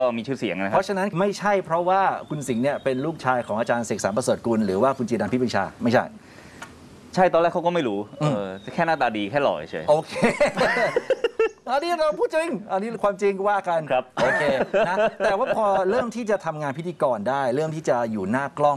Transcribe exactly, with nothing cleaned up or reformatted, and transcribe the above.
ก็มีชื่อเสียงนะครับเพราะฉะนั้นไม่ใช่เพราะว่าคุณสิงห์เนี่ยเป็นลูกชายของอาจารย์เสกสรรประเสริฐกุลหรือว่าคุณจีรัญพิปรีชาไม่ใช่ใช่ตอนแรกเขาก็ไม่รู้เออแค่หน้าตาดีแค่หล่อเฉยโอเคอันนี้เราพูดจริงอันนี้ความจริงว่ากันครับโอเคนะแต่ว่าพอเริ่มที่จะทำงานพิธีกรได้เริ่มที่จะอยู่หน้ากล้อง